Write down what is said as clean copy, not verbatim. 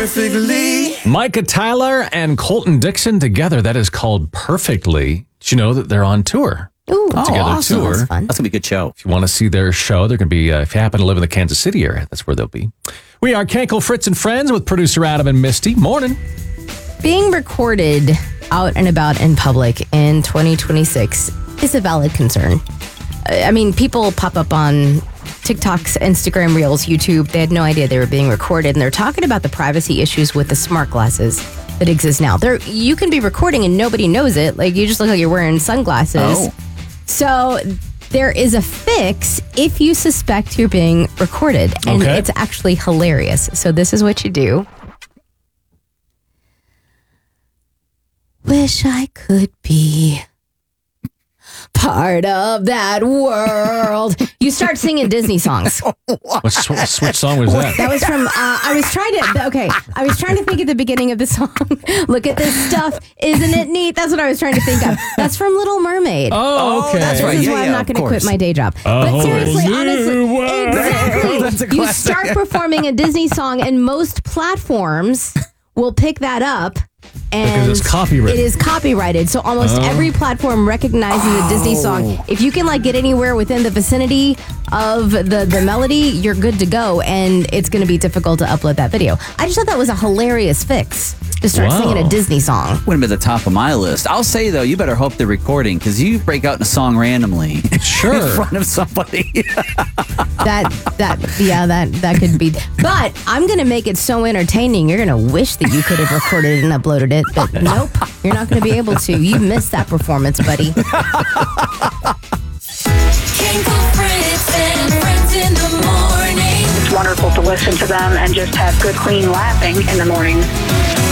perfectly. Micah Tyler and Colton Dixon together. That is called Perfectly. Did you know that they're on tour? Ooh, Together awesome. tour. That's fun. That's going to be a good show. If you want to see their show, they're going to be, if you happen to live in the Kansas City area, that's where they'll be. We are Kenkel, Fritz, and Friends with producer Adam and Misty. Morning. Being recorded out and about in public in 2026 is a valid concern. I mean, people pop up on TikToks, Instagram Reels, YouTube. They had no idea they were being recorded, and they're talking about the privacy issues with the smart glasses that exist now. You can be recording and nobody knows it. Like, you just look like you're wearing sunglasses. Oh. So there is a fix if you suspect you're being recorded, and it's actually hilarious. So this is what you do. Wish I could be part of that world. You start singing Disney songs. Which song was that? That was from, I was trying to think at the beginning of the song. Look at this stuff. Isn't it neat? That's what I was trying to think of. That's from Little Mermaid. Oh, okay. That's right. This is Yeah, why I'm yeah, not of going to quit course. my day job. A But whole seriously, new honestly, world. exactly. That's a You classic. start performing a Disney song, and most platforms will pick that up. And Because it's copyrighted. It is copyrighted, so almost every platform recognizes a Disney song. If you can get anywhere within the vicinity of the melody, you're good to go, and it's going to be difficult to upload that video. I just thought that was a hilarious fix to start singing a Disney song. Wouldn't be at the top of my list. I'll say, though, you better hope they're recording, because you break out in a song randomly Sure. in front of somebody. That could be. But I'm going to make it so entertaining, you're going to wish that you could have recorded it and uploaded it. But nope, you're not going to be able to. You missed that performance, buddy. Kenkel, Fritz, and Friends in the morning. It's wonderful to listen to them and just have good, clean laughing in the morning.